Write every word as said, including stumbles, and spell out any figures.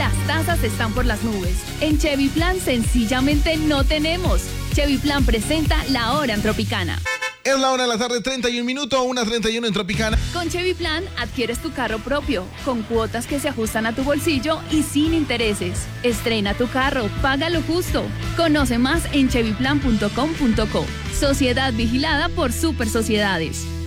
las tasas están por las nubes. En Chevy Plan sencillamente no tenemos. Chevy Plan presenta La Hora en Tropicana. Es la hora de la tarde, treinta y un minutos, una treinta y uno en Tropicana. Con Chevy Plan adquieres tu carro propio, con cuotas que se ajustan a tu bolsillo y sin intereses. Estrena tu carro, paga lo justo. Conoce más en chevy plan punto com punto co. Sociedad vigilada por Super Sociedades.